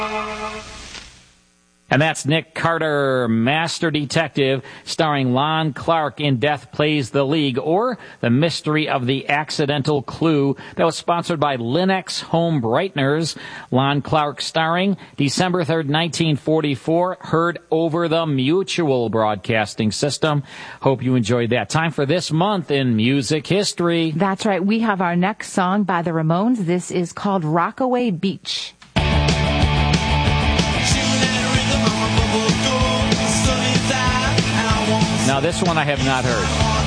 And that's Nick Carter, Master Detective, starring Lon Clark in Death Plays the League, or The Mystery of the Accidental Clue. That was sponsored by Linux Home Brighteners. Lon Clark starring December 3rd, 1944, heard over the Mutual Broadcasting System. Hope you enjoyed that. Time for this month in music history. That's right. We have our next song by the Ramones. This is called Rockaway Beach. Now, this one I have not heard.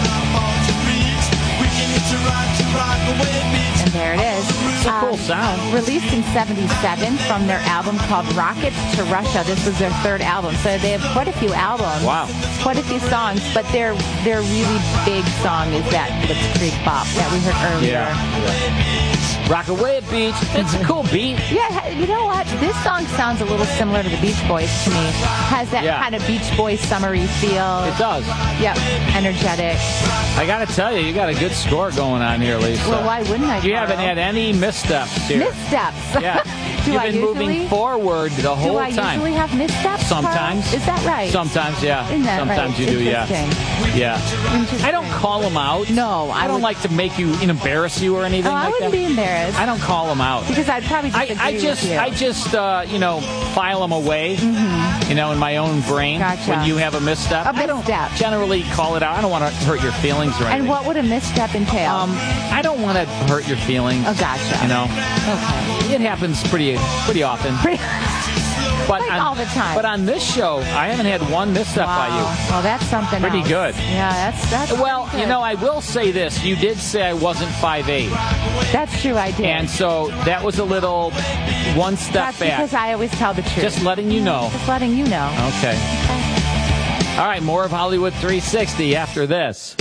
And there it is. It's a cool sound. Released in 1977 from their album called Rockets to Russia. This was their third album. So they have quite a few albums. Wow. Quite a few songs. But their really big song is that Blitzkrieg Bop that we heard earlier. Yeah. Rockaway Beach. It's a cool beat. Yeah, you know what? This song sounds a little similar to the Beach Boys to me. Has that kind of Beach Boys summery feel. It does. Yep, energetic. I got to tell you got a good score going on here, Lisa. Well, why wouldn't I? You haven't had any missteps here. Missteps? Yeah. You've been moving forward the whole time. Do I usually have missteps? Sometimes. Is that right? Sometimes, yeah. Isn't that Sometimes right? you do, yeah. Yeah. Interesting. I don't call them out. No, I don't like to make you embarrass you or anything like that. I wouldn't be embarrassed. I don't call them out because I'd probably disagree with you. I just file them away. Mm-hmm. In my own brain. Gotcha. When you have a misstep. I don't generally call it out. I don't want to hurt your feelings or anything. And what would a misstep entail? I don't want to hurt your feelings. Oh, gotcha. Okay. It happens pretty often. But all the time. But on this show, I haven't had one misstep by you. Well, that's something pretty else. Good. Yeah, that's well, good. I will say this. You did say I wasn't 5'8". That's true, I did. And so that was a little one step back. That's because I always tell the truth. Just letting you know. Just letting you know. Okay. All right, more of Hollywood 360 after this.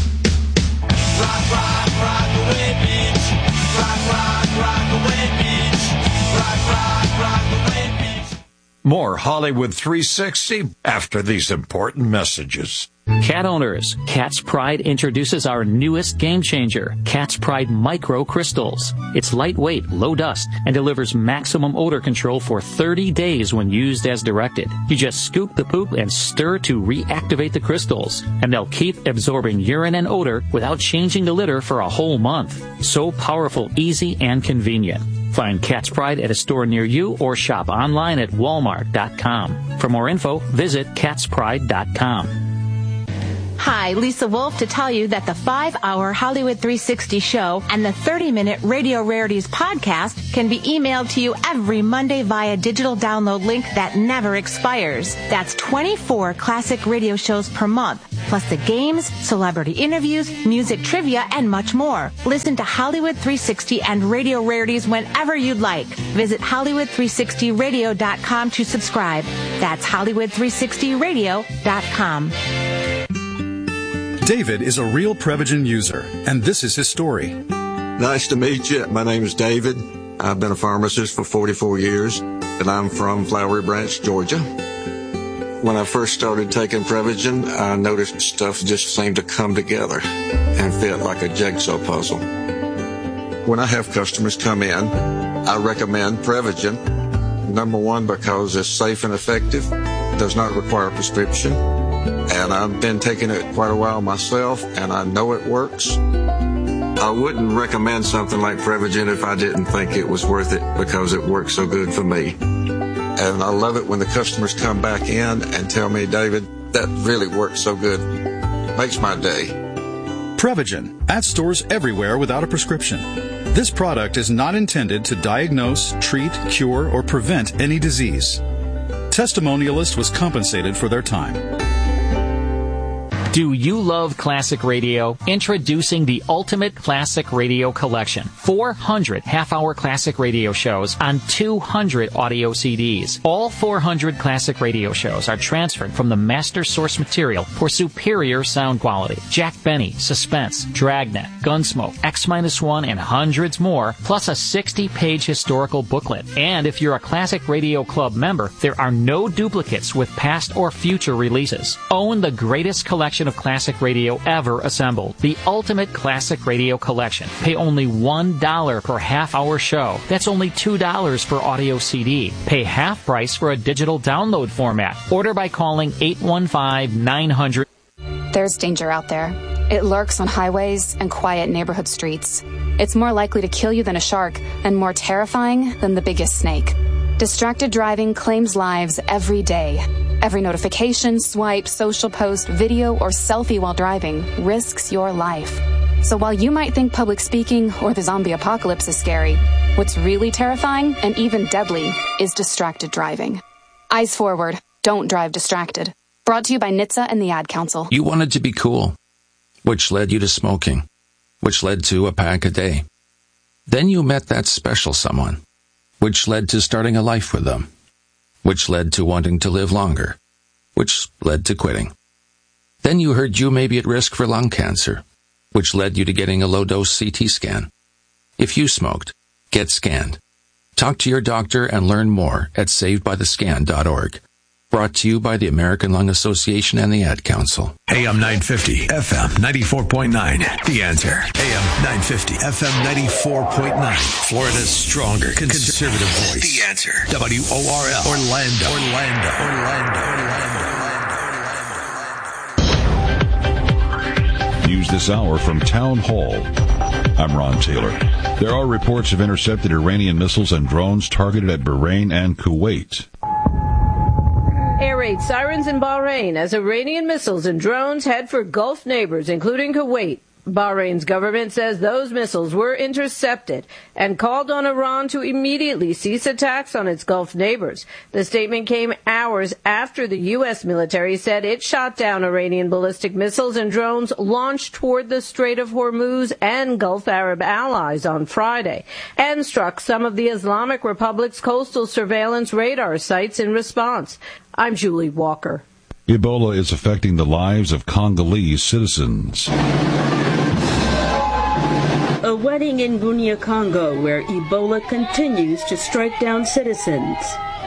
Rock, rock, rock away, bitch. Rock, rock, rock away, bitch. Rock, rock, rock away, bitch. More Hollywood 360 after these important messages. Cat owners, Cat's Pride introduces our newest game changer, Cat's Pride Micro Crystals. It's lightweight, low dust, and delivers maximum odor control for 30 days when used as directed. You just scoop the poop and stir to reactivate the crystals, and they'll keep absorbing urine and odor without changing the litter for a whole month. So powerful, easy, and convenient. Find Cat's Pride at a store near you or shop online at walmart.com. For more info, visit catspride.com. Hi, Lisa Wolf to tell you that the 5-hour Hollywood 360 show and the 30-minute Radio Rarities podcast can be emailed to you every Monday via digital download link that never expires. That's 24 classic radio shows per month, plus the games, celebrity interviews, music trivia, and much more. Listen to Hollywood 360 and Radio Rarities whenever you'd like. Visit Hollywood360radio.com to subscribe. That's Hollywood360radio.com. David is a real Prevagen user, and this is his story. Nice to meet you. My name is David. I've been a pharmacist for 44 years, and I'm from Flowery Branch, Georgia. When I first started taking Prevagen, I noticed stuff just seemed to come together and fit like a jigsaw puzzle. When I have customers come in, I recommend Prevagen. Number one, because it's safe and effective, does not require a prescription. And I've been taking it quite a while myself, and I know it works. I wouldn't recommend something like Prevagen if I didn't think it was worth it because it works so good for me. And I love it when the customers come back in and tell me, David, that really works so good. Makes my day. Prevagen, at stores everywhere without a prescription. This product is not intended to diagnose, treat, cure, or prevent any disease. Testimonialist was compensated for their time. Do you love classic radio? Introducing the Ultimate Classic Radio Collection. 400 half-hour classic radio shows on 200 audio CDs. All 400 classic radio shows are transferred from the master source material for superior sound quality. Jack Benny, Suspense, Dragnet, Gunsmoke, X-1, and hundreds more, plus a 60-page historical booklet. And if you're a Classic Radio Club member, there are no duplicates with past or future releases. Own the greatest collection collection of classic radio ever assembled. The ultimate classic radio collection. Pay only $1 per half-hour show. That's only $2 for audio CD. Pay half price for a digital download format. Order by calling 815-900. There's danger out there. It lurks on highways and quiet neighborhood streets. It's more likely to kill you than a shark and more terrifying than the biggest snake. Distracted driving claims lives every day. Every notification, swipe, social post, video, or selfie while driving risks your life. So while you might think public speaking or the zombie apocalypse is scary, what's really terrifying and even deadly is distracted driving. Eyes forward. Don't drive distracted. Brought to you by NHTSA and the Ad Council. You wanted to be cool, which led you to smoking, which led to a pack a day. Then you met that special someone, which led to starting a life with them, which led to wanting to live longer, which led to quitting. Then you heard you may be at risk for lung cancer, which led you to getting a low-dose CT scan. If you smoked, get scanned. Talk to your doctor and learn more at savedbythescan.org. Brought to you by the American Lung Association and the Ad Council. AM 950, FM 94.9. The Answer. AM 950, FM 94.9. Florida's stronger conservative voice. The Answer. WORL. Orlando. News this hour from Town Hall. I'm Ron Taylor. There are reports of intercepted Iranian missiles and drones targeted at Bahrain and Kuwait. Air raid sirens in Bahrain as Iranian missiles and drones head for Gulf neighbors, including Kuwait. Bahrain's government says those missiles were intercepted and called on Iran to immediately cease attacks on its Gulf neighbors. The statement came hours after the U.S. military said it shot down Iranian ballistic missiles and drones launched toward the Strait of Hormuz and Gulf Arab allies on Friday, and struck some of the Islamic Republic's coastal surveillance radar sites in response. I'm Julie Walker. Ebola is affecting the lives of Congolese citizens. A wedding in Bunia, Congo, where Ebola continues to strike down citizens.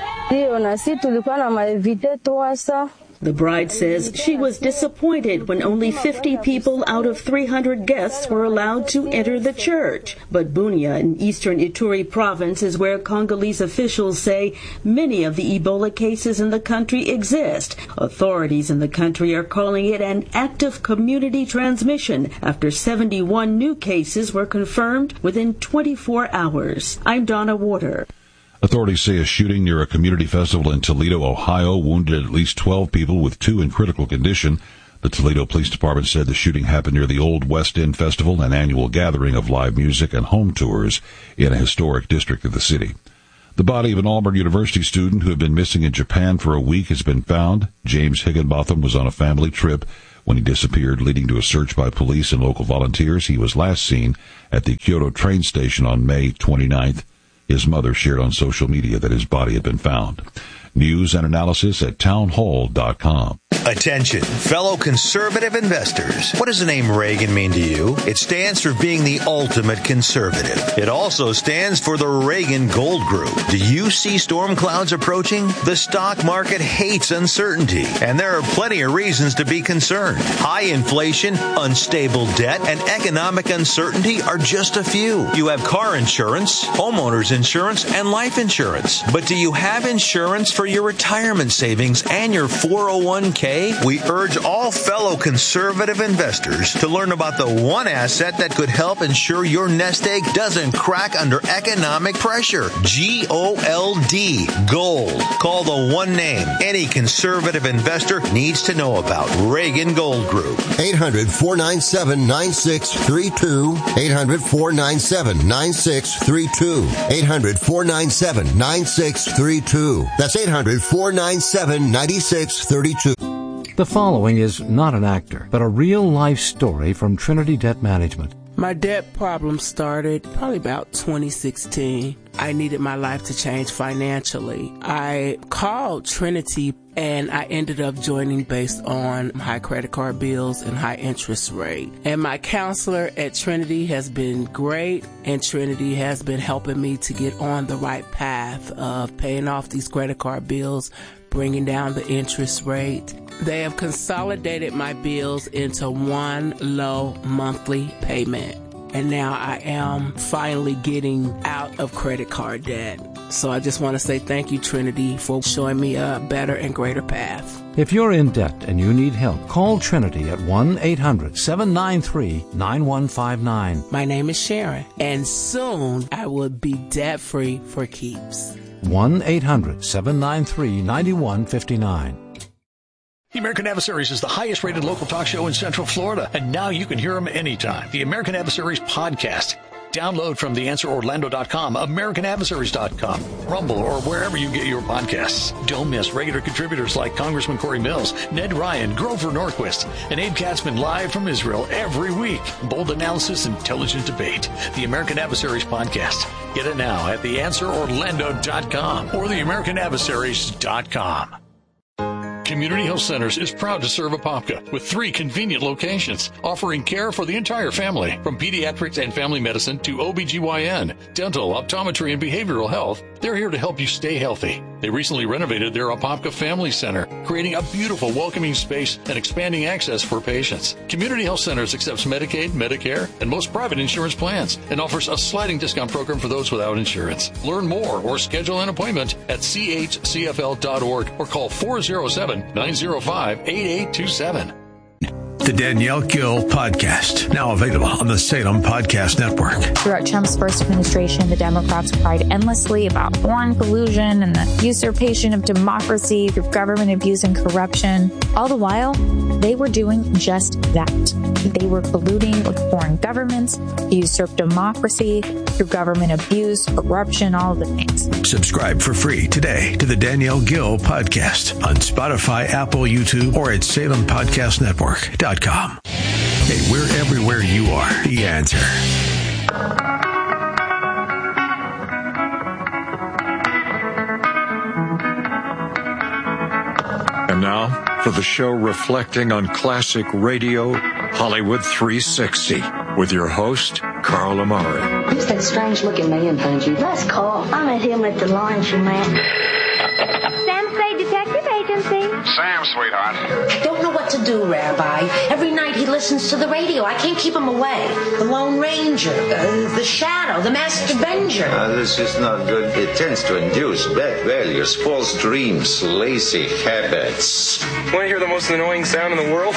The bride says she was disappointed when only 50 people out of 300 guests were allowed to enter the church. But Bunia in eastern Ituri province is where Congolese officials say many of the Ebola cases in the country exist. Authorities in the country are calling it an active community transmission after 71 new cases were confirmed within 24 hours. I'm Donna Warder. Authorities say a shooting near a community festival in Toledo, Ohio, wounded at least 12 people, with 2 in critical condition. The Toledo Police Department said the shooting happened near the Old West End Festival, an annual gathering of live music and home tours in a historic district of the city. The body of an Auburn University student who had been missing in Japan for a week has been found. James Higginbotham was on a family trip when he disappeared, leading to a search by police and local volunteers. He was last seen at the Kyoto train station on May 29th. His mother shared on social media that his body had been found. News and analysis at townhall.com. Attention, fellow conservative investors. What does the name Reagan mean to you? It stands for being the ultimate conservative. It also stands for the Reagan Gold Group. Do you see storm clouds approaching? The stock market hates uncertainty, and there are plenty of reasons to be concerned. High inflation, unstable debt, and economic uncertainty are just a few. You have car insurance, homeowners insurance, and life insurance. But do you have insurance for your retirement savings and your 401k? We urge all fellow conservative investors to learn about the one asset that could help ensure your nest egg doesn't crack under economic pressure. G-O-L-D, gold. Call the one name any conservative investor needs to know about. Reagan Gold Group. 800-497-9632. 800-497-9632. 800-497-9632. That's 800-497-9632. The following is not an actor, but a real-life story from Trinity Debt Management. My debt problem started probably about 2016. I needed my life to change financially. I called Trinity and I ended up joining based on high credit card bills and high interest rate. And my counselor at Trinity has been great, and Trinity has been helping me to get on the right path of paying off these credit card bills, bringing down the interest rate. They have consolidated my bills into one low monthly payment. And now I am finally getting out of credit card debt. So I just want to say thank you, Trinity, for showing me a better and greater path. If you're in debt and you need help, call Trinity at 1-800-793-9159. My name is Sharon, and soon I will be debt-free for keeps. 1-800-793-9159. The American Adversaries is the highest-rated local talk show in Central Florida, and now you can hear them anytime. The American Adversaries podcast. Download from theanswerorlando.com, americanadversaries.com, Rumble, or wherever you get your podcasts. Don't miss regular contributors like Congressman Corey Mills, Ned Ryan, Grover Norquist, and Abe Katzman live from Israel every week. Bold analysis, intelligent debate. The American Adversaries podcast. Get it now at theanswerorlando.com or theamericanadversaries.com. Community Health Centers is proud to serve Apopka with 3 convenient locations, offering care for the entire family, from pediatrics and family medicine to OBGYN, dental, optometry, and behavioral health. They're here to help you stay healthy. They recently renovated their Apopka Family Center, creating a beautiful, welcoming space and expanding access for patients. Community Health Centers accepts Medicaid, Medicare, and most private insurance plans, and offers a sliding discount program for those without insurance. Learn more or schedule an appointment at chcfl.org or call 407-905-8827. The Danielle Gill Podcast, now available on the Salem Podcast Network. Throughout Trump's first administration, the Democrats cried endlessly about foreign collusion and the usurpation of democracy through government abuse and corruption. All the while, they were doing just that. They were colluding with foreign governments to usurp democracy through government abuse, corruption, all of the things. Subscribe for free today to the Danielle Gill Podcast on Spotify, Apple, YouTube, or at SalemPodcastNetwork.com. Hey, we're everywhere you are. The Answer. And now for the show reflecting on classic radio, Hollywood 360, with your host, Carl Amari. Who's that strange-looking man, Punji? That's Carl. I met him at the laundromat. Sam Spade Detective Agency. Sam, sweetheart. I don't know what to do, Rabbi. Every night he listens to the radio. I can't keep him away. The Lone Ranger, the Shadow, the Master Avenger. This is not good. It tends to induce bad values, false dreams, lazy habits. Want to hear the most annoying sound in the world?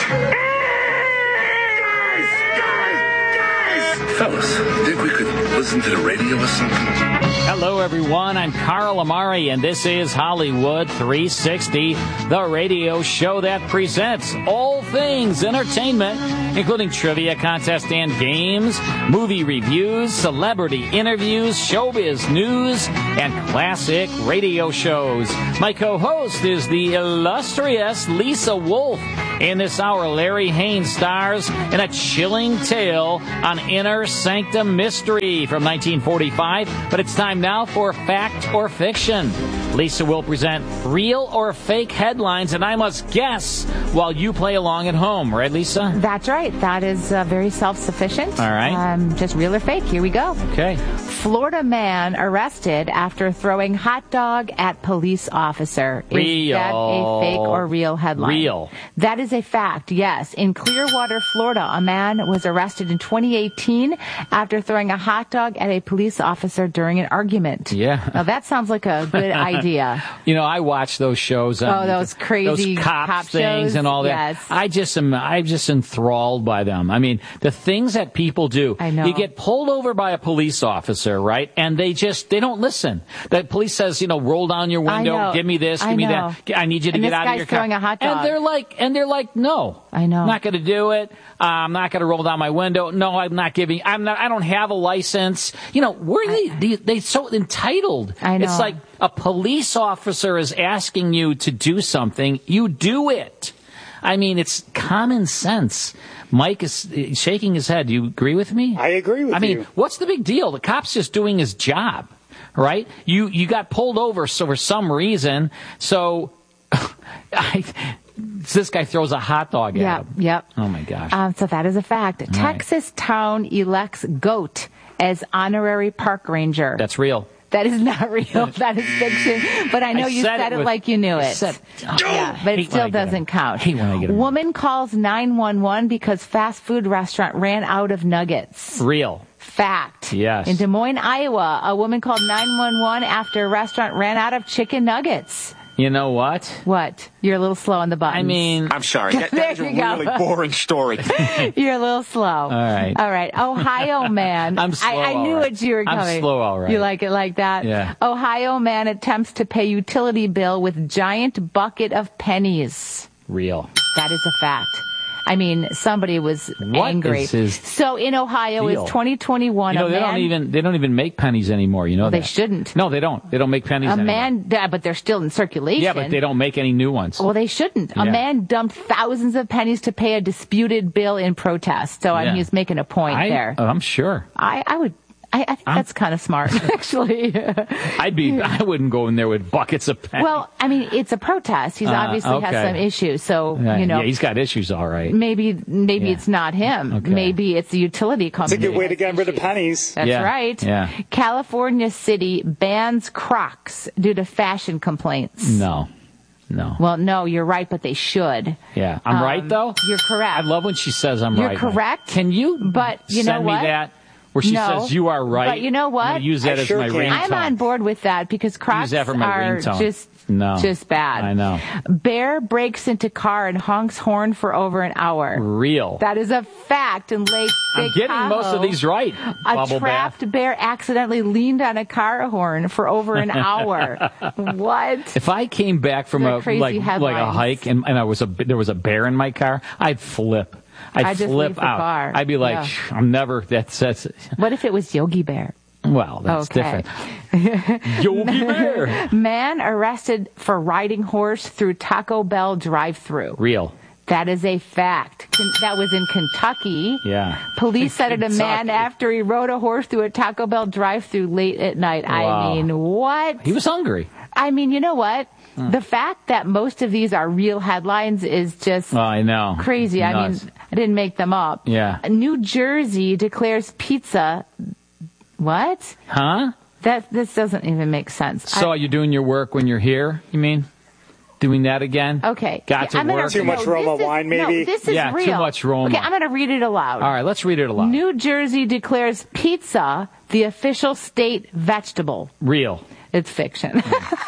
Fellas, think we could listen to the radio or something? Hello, everyone. I'm Carl Amari, and this is Hollywood 360, the radio show that presents all things entertainment, including trivia contests and games, movie reviews, celebrity interviews, showbiz news, and classic radio shows. My co-host is the illustrious Lisa Wolf. In this hour, Larry Haynes stars in a chilling tale on Inner Sanctum Mystery from 1945. But it's time now for Fact or Fiction. Lisa will present real or fake headlines, and I must guess while you play along at home. Right, Lisa? That's right. That is very self-sufficient. All right. Just real or fake. Here we go. Okay. Florida man arrested after throwing hot dog at police officer. Real. Is that a fake or real headline? Real. That is a fact, yes. In Clearwater, Florida, a man was arrested in 2018 after throwing a hot dog at a police officer during an argument. Yeah. Now, that sounds like a good idea. You know, I watch those shows. Those crazy those cop things shows, and all that. Yes. I'm just enthralled by them. I mean, the things that people do. I know. You get pulled over by a police officer, right? And they don't listen. The police says, roll down your window, give me this, give me that. I need you to get out of your car. Throwing a hot dog. And they're like, no. I know. I'm not going to do it. I'm not going to roll down my window. No, I don't have a license. They're so entitled. I know. It's like a police officer is asking you to do something. You do it. I mean, it's common sense. Mike is shaking his head. Do you agree with me? I agree with you. I mean, what's the big deal? The cop's just doing his job. right? You got pulled over for some reason, so this guy throws a hot dog at him. Yep. Oh, my gosh. So that is a fact. Right. Texas town elects goat as honorary park ranger. That's real. That is not real. That is fiction. But I know you said it like you knew it. But it still doesn't count. Hate when I get it. Woman calls 911 because fast food restaurant ran out of nuggets. Real. Fact. Yes. In Des Moines, Iowa, a woman called 911 after a restaurant ran out of chicken nuggets. You know what? What? You're a little slow on the buttons. I mean, I'm sorry. That is a really boring story. You're a little slow. All right. Ohio man. I'm slow. I knew what you were coming. I'm slow, all right. You like it like that? Yeah. Ohio man attempts to pay utility bill with giant bucket of pennies. Real. That is a fact. I mean, somebody was angry. So in Ohio, deal? it's 2021. You know, they don't even make pennies anymore. You know that. They shouldn't. No, they don't. They don't make pennies anymore. But they're still in circulation. Yeah, but they don't make any new ones. Well, they shouldn't. A man dumped thousands of pennies to pay a disputed bill in protest. So I mean, he's making a point there. I'm sure. I think that's kind of smart, actually. I wouldn't go in there with buckets of pennies. Well, I mean, it's a protest. He's obviously has some issues. So, Yeah, he's got issues, all right. Maybe it's not him. Okay. Maybe it's the utility company. It's a good way to get rid of pennies. That's right. Yeah. California city bans Crocs due to fashion complaints. No. Well, no, you're right, but they should. Yeah. I'm right, though? You're correct. I love when she says I'm right. You're correct. Can you but you know send what? me that? Where she says you are right. But you know what? I'm gonna use that as my ringtone. I'm on board with that because Crocs use that for my are ringtone. just bad. I know. Bear breaks into car and honks horn for over an hour. Real. That is a fact in Lake I'm Big getting Tahoe. most of these right. A trapped bear accidentally leaned on a car horn for over an hour. What? If I came back from a hike and there was a bear in my car, I'd flip. I'd just flip leave the out. car. I'd be like, I'm never. That's. What if it was Yogi Bear? Well, that's different. Yogi Bear. Man arrested for riding horse through Taco Bell drive-thru. Real. That is a fact. That was in Kentucky. Yeah. Police cited a man after he rode a horse through a Taco Bell drive-thru late at night. Wow. I mean, what? He was hungry. I mean, you know what? The fact that most of these are real headlines is just I know. crazy. Nuts. I mean, I didn't make them up. Yeah. New Jersey declares pizza. What? Huh? This doesn't even make sense. So you're doing your work when you're here, you mean? Doing that again? Okay. Got to work? Too much Roma wine, maybe? No, this is real. Too much Roma. Okay, I'm going to read it aloud. All right, let's read it aloud. New Jersey declares pizza the official state vegetable. Real. It's fiction.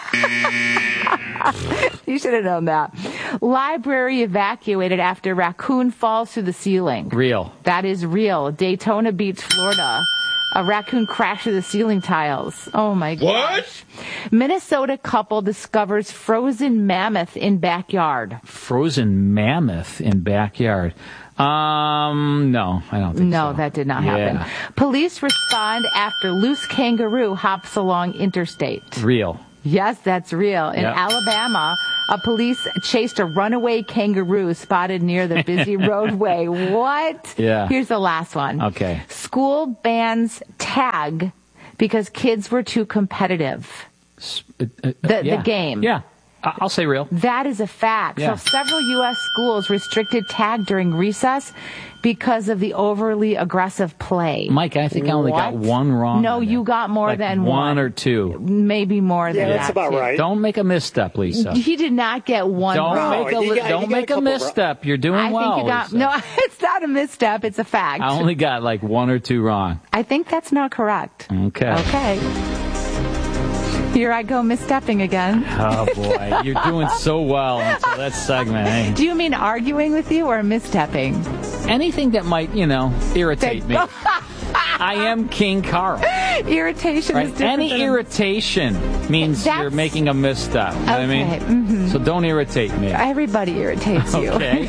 You should have known that. Library evacuated after raccoon falls through the ceiling. Real. That is real. Daytona Beach, Florida. A raccoon crashed through the ceiling tiles. Oh, my gosh. What? Minnesota couple discovers frozen mammoth in backyard. Frozen mammoth in backyard. No, I don't think so. No, that did not happen. Police respond after loose kangaroo hops along interstate. Real. Yes, that's real. In Alabama, police chased a runaway kangaroo spotted near the busy roadway. What? Yeah. Here's the last one. Okay. School bans tag because kids were too competitive. The game. Yeah. I'll say real. That is a fact. Yeah. So several U.S. schools restricted tag during recess because of the overly aggressive play. Mike, I think I only got one wrong. No, you got more than one or two. Maybe more than that. Yeah, that's about right. Don't make a misstep, Lisa. He did not get one wrong. Don't make a misstep. You're doing well, I think you got, Lisa. no, it's not a misstep. It's a fact. I only got like one or two wrong. I think that's not correct. Okay. Here I go misstepping again. Oh, boy. You're doing so well until that segment, eh? Do you mean arguing with you or misstepping? Anything that might, irritate me. I am King Carl. Irritation is different. Any irritation means you're making a misstep. You know what I mean? Mm-hmm. So don't irritate me. Everybody irritates you. Okay.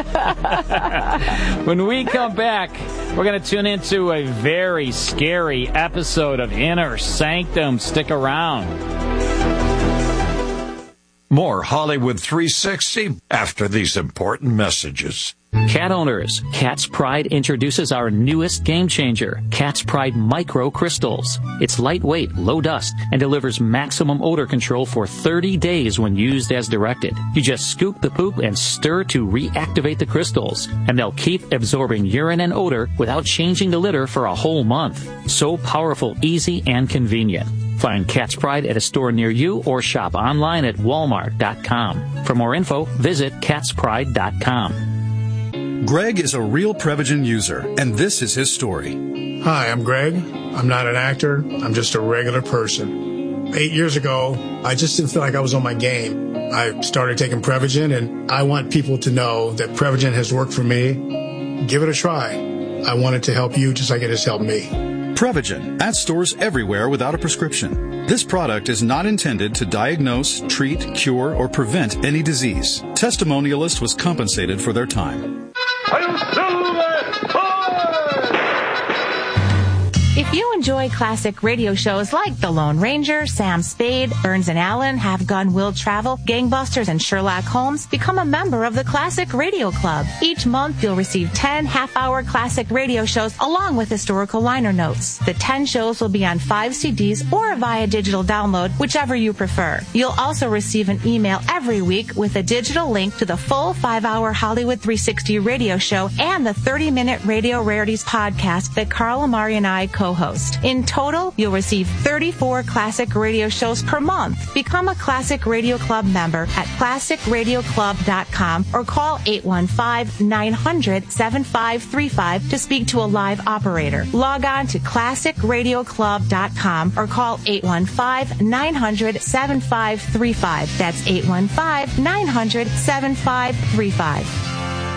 When we come back, we're going to tune into a very scary episode of Inner Sanctum. Stick around. More Hollywood 360 after these important messages. Cat owners, Cat's Pride introduces our newest game changer, Cat's Pride Micro Crystals. It's lightweight, low dust, and delivers maximum odor control for 30 days when used as directed. You just scoop the poop and stir to reactivate the crystals, and they'll keep absorbing urine and odor without changing the litter for a whole month. So powerful, easy, and convenient. Find Cat's Pride at a store near you or shop online at walmart.com. For more info, visit catspride.com. Greg is a real Prevagen user, and this is his story. Hi, I'm Greg. I'm not an actor. I'm just a regular person. 8 years ago, I just didn't feel like I was on my game. I started taking Prevagen, and I want people to know that Prevagen has worked for me. Give it a try. I want it to help you just like it has helped me. Prevagen, at stores everywhere without a prescription. This product is not intended to diagnose, treat, cure, or prevent any disease. Testimonialist was compensated for their time. If you enjoy classic radio shows like The Lone Ranger, Sam Spade, Burns and Allen, Have Gun Will Travel, Gangbusters, and Sherlock Holmes, become a member of the Classic Radio Club. Each month, you'll receive 10 half-hour classic radio shows along with historical liner notes. The 10 shows will be on 5 CDs or via digital download, whichever you prefer. You'll also receive an email every week with a digital link to the full 5-hour Hollywood 360 radio show and the 30-minute Radio Rarities podcast that Carl Amari and I co-host. In total, you'll receive 34 classic radio shows per month. Become a Classic Radio Club member at classicradioclub.com or call 815-900-7535 to speak to a live operator. Log on to classicradioclub.com or call 815-900-7535. That's 815-900-7535.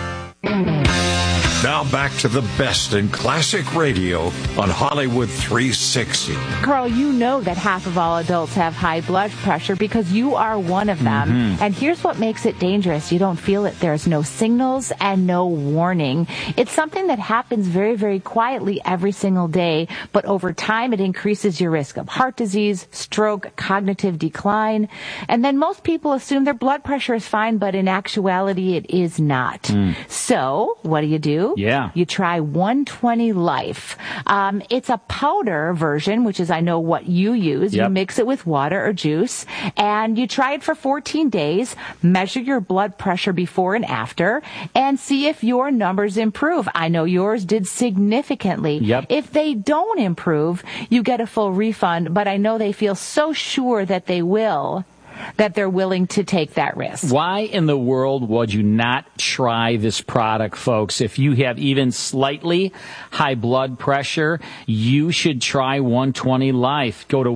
Now back to the best in classic radio on Hollywood 360. Carl, you know that half of all adults have high blood pressure because you are one of them. Mm-hmm. And here's what makes it dangerous. You don't feel it. There's no signals and no warning. It's something that happens very, very quietly every single day, but over time it increases your risk of heart disease, stroke, cognitive decline. And then most people assume their blood pressure is fine, but in actuality it is not. So what do? Yeah. You try 120 Life. It's a powder version, which is, I know, what you use. Yep. You mix it with water or juice, and you try it for 14 days, measure your blood pressure before and after, and see if your numbers improve. I know yours did significantly. Yep. If they don't improve, you get a full refund, but I know they feel so sure that they will, that they're willing to take that risk. Why in the world would you not try this product, folks? If you have even slightly high blood pressure, you should try 120 Life. Go to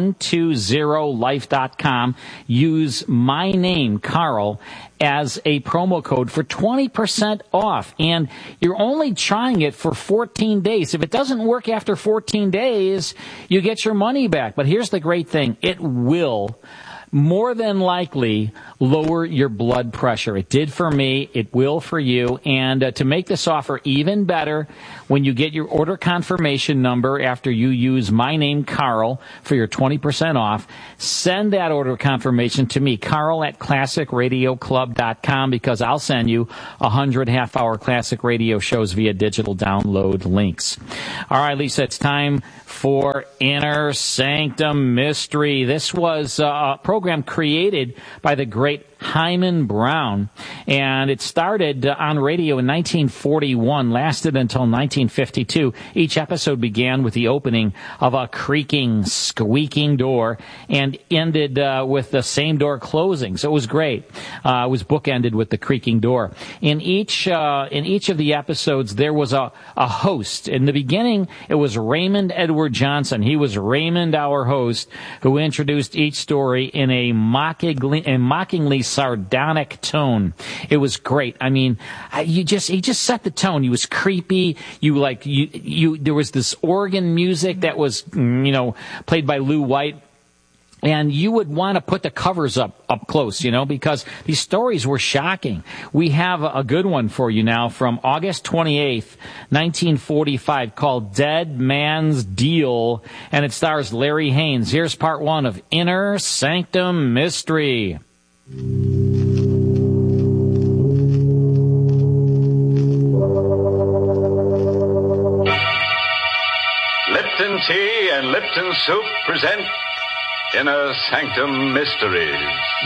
120life.com. Use my name, Carl, as a promo code for 20% off. And you're only trying it for 14 days. If it doesn't work after 14 days, you get your money back. But here's the great thing. It will more than likely lower your blood pressure. It did for me. It will for you. And to make this offer even better, when you get your order confirmation number after you use my name, Carl, for your 20% off, send that order confirmation to me, Carl at classicradioclub.com, because I'll send you 100 half-hour classic radio shows via digital download links. All right, Lisa, it's time for Inner Sanctum Mystery. This was a program created by the great Hyman Brown, and it started on radio in 1941, lasted until 1952. Each episode began with the opening of a creaking, squeaking door and ended with the same door closing. So it was great. It was bookended with the creaking door. In each of the episodes, there was a host. In the beginning, it was Raymond Edward Johnson. He was Raymond, our host, who introduced each story in a mockingly sardonic tone. It was great. I mean, he just set the tone. He was creepy. There was this organ music that was, played by Lou White. And you would want to put the covers up close, because these stories were shocking. We have a good one for you now from August 28th, 1945, called Dead Man's Deal, and it stars Larry Haynes. Here's part one of Inner Sanctum Mystery. Lipton Tea and Lipton Soup present Inner Sanctum Mysteries.